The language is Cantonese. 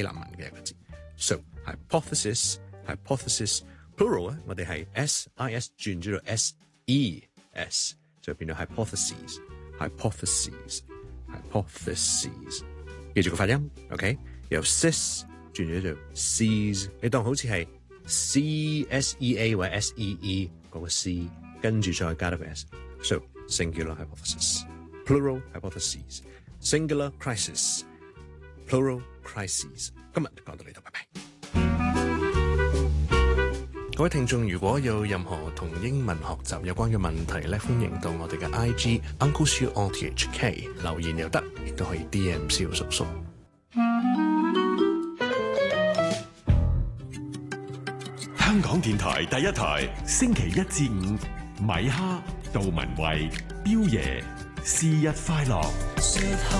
希臘文嘅一個字。So hypothesis plural 咧，我哋係 sis 轉咗到 ses， 就變到 hypotheses。記住個發音 ，OK？ 由 sis 轉咗做 ses， 你當好似係 csea 或者 see 嗰個 c， 跟住再加多個 s。So singular hypothesis, plural hypotheses, singular crisis, plural crises。今日講到呢度，拜拜。各位聽眾，如果有任何同英文學習有關嘅問題咧，歡迎到我哋嘅 IG Uncle Siu on THK 留言又得，亦都可以 DM 蕭叔叔。 香港電台第一台，星期一至五，米哈、杜文慧、彪爺，是日快樂。